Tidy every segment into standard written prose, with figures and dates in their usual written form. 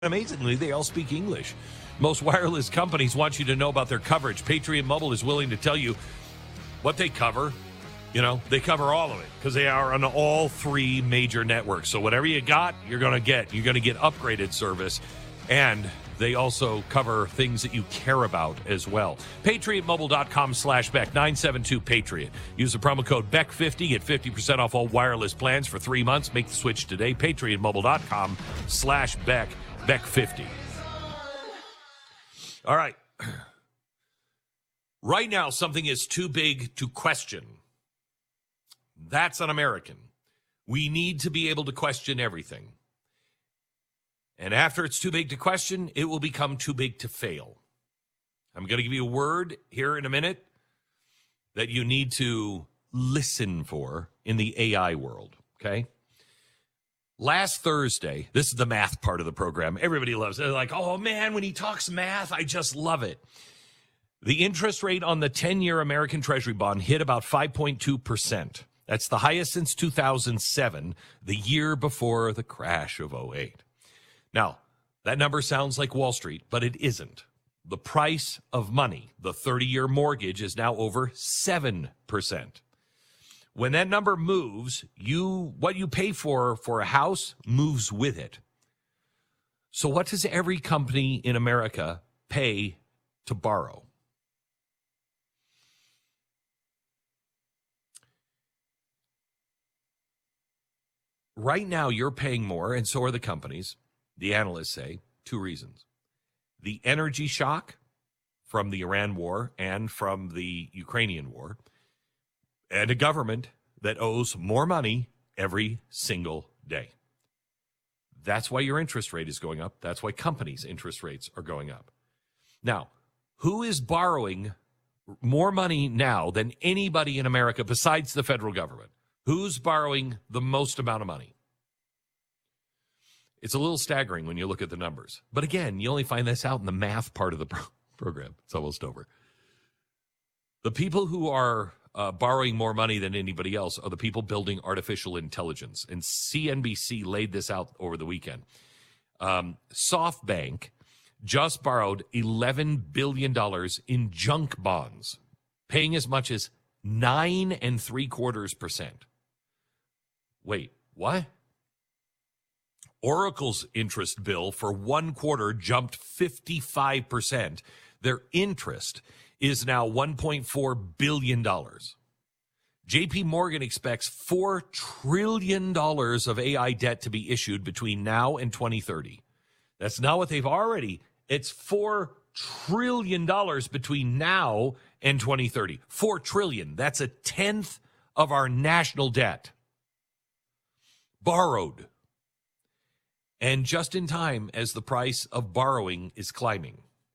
Amazingly, they all speak English. Most wireless companies want you to know about their coverage. Patriot Mobile is willing to tell you what they cover. You know, they cover all of it because they are on all three major networks. So whatever you got, you're going to get. You're going to get upgraded service. And they also cover things that you care about as well. PatriotMobile.com/Beck, 972-PATRIOT. Use the promo code BECK50. Get 50% off all wireless plans for 3 months. Make the switch today. PatriotMobile.com/Beck. Beck50. All right. Right now, something is too big to question. That's un-American. We need to be able to question everything. And after it's too big to question, it will become too big to fail. I'm going to give you a word here in a minute that you need to listen for in the AI world, okay? Last Thursday, this is the math part of the program. Everybody loves it. They're like, oh, man, when he talks math, I just love it. The interest rate on the 10-year American Treasury bond hit about 5.2%. That's the highest since 2007, the year before the crash of 2008. Now, that number sounds like Wall Street, but it isn't. The price of money, the 30-year mortgage, is now over 7%. When that number moves, what you pay for a house moves with it. So what does every company in America pay to borrow? Right now, you're paying more, and so are the companies. The analysts say 2 reasons. The energy shock from the Iran war and from the Ukrainian war, and a government that owes more money every single day. That's why your interest rate is going up. That's why companies' interest rates are going up. Now, who is borrowing more money now than anybody in America besides the federal government? Who's borrowing the most amount of money? It's a little staggering when you look at the numbers. But again, you only find this out in the math part of the program. It's almost over. The people who are borrowing more money than anybody else are the people building artificial intelligence. And CNBC laid this out over the weekend. SoftBank just borrowed $11 billion in junk bonds, paying as much as 9.75%. Wait, what? Oracle's interest bill for 1 quarter jumped 55%. Their interest is now $1.4 billion. JP Morgan expects $4 trillion of AI debt to be issued between now and 2030. That's not what they've already. It's $4 trillion between now and 2030. $4 trillion. That's a tenth of our national debt. Borrowed. And just in time as the price of borrowing is climbing.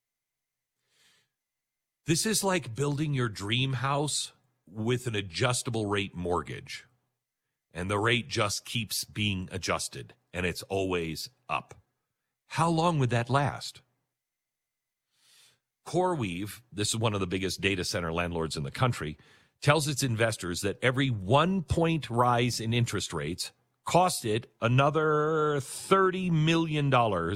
This is like building your dream house with an adjustable rate mortgage. And the rate just keeps being adjusted, and it's always up. How long would that last? CoreWeave, this is one of the biggest data center landlords in the country, tells its investors that every 1 point rise in interest rates cost it another $30 million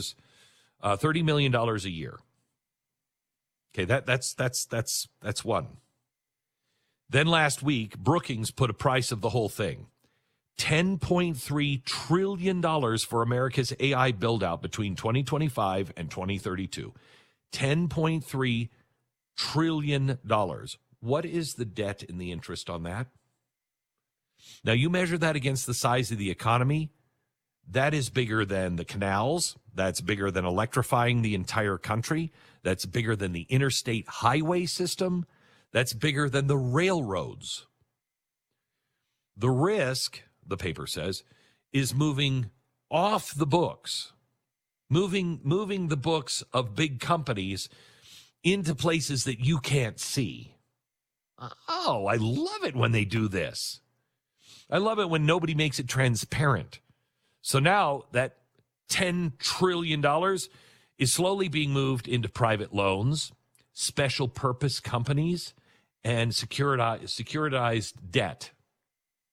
a year. Okay, that's one. Then last week, Brookings put a price of the whole thing. $10.3 trillion for America's AI build-out between 2025 and 2032. $10.3 trillion. What is the debt and the interest on that? Now, you measure that against the size of the economy. That is bigger than the canals. That's bigger than electrifying the entire country. That's bigger than the interstate highway system. That's bigger than the railroads. The risk, the paper says, is moving off the books, moving the books of big companies into places that you can't see. Oh, I love it when they do this. I love it when nobody makes it transparent. So now that $10 trillion is slowly being moved into private loans, special purpose companies, and securitized debt.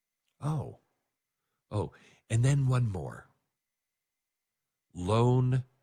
Oh, and then one more. Loan